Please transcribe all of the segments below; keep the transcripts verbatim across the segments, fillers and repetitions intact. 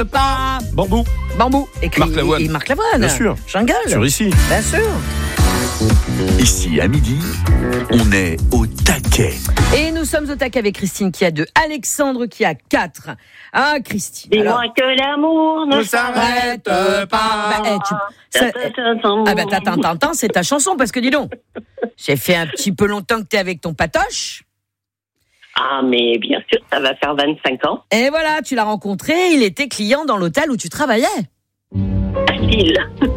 pas. Bambou. Bambou. Écrit, Marc Lavoine. Et Marc Lavoine. Bien sûr. Jungle. Sur ici. Bien sûr. Ici, à midi, on est au taquet. Et nous sommes au taquet avec Christine qui a deux, Alexandre qui a quatre. Ah, Christine. Dis-moi alors... que l'amour ne Ne s'arrête pas. Bah, eh, tu... ça... Ah bah t'attends, t'attends, c'est ta chanson parce que dis donc, j'ai fait un petit peu longtemps que t'es avec ton patoche. Ah, mais bien sûr, ça va faire vingt-cinq ans. Et voilà, tu l'as rencontré, il était client dans l'hôtel où tu travaillais. Facile.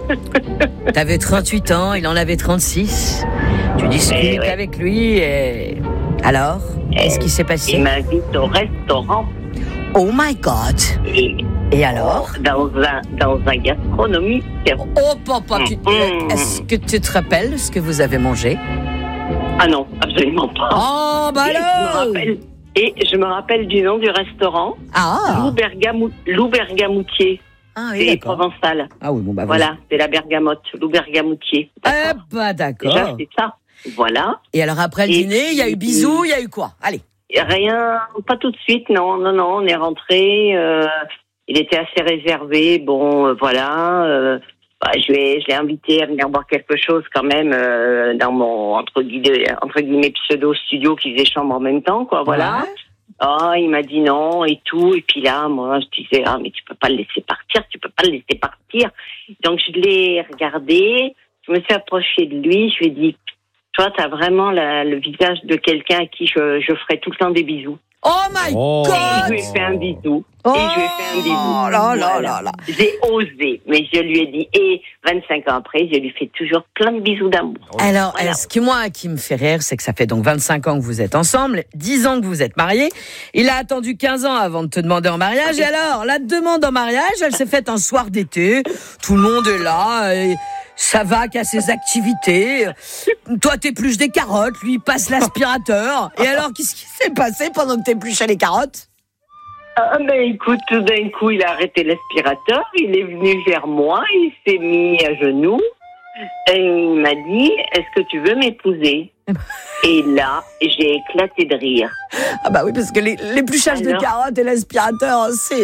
T'avais trente-huit ans, il en avait trente-six. Tu discutes Eh ouais. avec lui et... Alors, qu'est-ce qui s'est passé? Il m'invite au restaurant. Oh my God. Et Et alors? dans un, dans un gastronomique. Oh papa, tu... Mmh. est-ce que tu te rappelles ce que vous avez mangé? Ah non, absolument pas. Oh bah Et je me alors! rappelle, et je me rappelle du nom du restaurant. Ah! Lou, Bergamou, Lou Bergamoutier. Ah oui, C'est d'accord. provençal. Ah oui, bon bah Voilà, c'est la bergamote. Lou Bergamoutier. Eh D'accord. bah Déjà, d'accord. c'est ça. Voilà. Et alors après le Et dîner, il y a eu puis- bisous, il y a eu quoi? Allez. Et rien, pas tout de suite, non, non, non, on est rentré. Euh, il était assez réservé. Bon, euh, voilà. Euh, bah, je l'ai, je l'ai invité à venir boire quelque chose quand même euh, dans mon entre guillemets, entre guillemets pseudo studio qui faisait chambre en même temps, quoi. Voilà. Ouais. Ah, il m'a dit non et tout. Et puis là, moi, je disais ah mais tu peux pas le laisser partir, tu peux pas le laisser partir. Donc je l'ai regardé. Je me suis approchée de lui. Je lui ai dit toi, t'as vraiment la, le visage de quelqu'un à qui je, je ferai tout le temps des bisous. Oh my Oh. Et je God! lui ai fait un bisou. Oh Et je lui ai fait un bisou. là là Voilà. là là. J'ai osé, mais je lui ai dit. Et vingt-cinq ans après, je lui fais toujours plein de bisous d'amour. Alors, Voilà. euh, ce qui moi qui me fait rire, c'est que ça fait donc vingt-cinq ans que vous êtes ensemble, dix ans que vous êtes mariés. Il a attendu quinze ans avant de te demander en mariage. Et alors, la demande en mariage, elle s'est faite un soir d'été. Tout le monde est là. Et ça va qu'à ses activités. Toi, t'épluches des carottes. Lui, il passe l'aspirateur. Et alors, qu'est-ce qui s'est passé pendant que t'épluchais les carottes? Ah, ben écoute, tout d'un coup, il a arrêté l'aspirateur. Il est venu vers moi. Il s'est mis à genoux. Et il m'a dit, est-ce que tu veux m'épouser? Et là, j'ai éclaté de rire. Ah bah oui, parce que les- l'épluchage de Alors carottes et l'aspirateur, c'est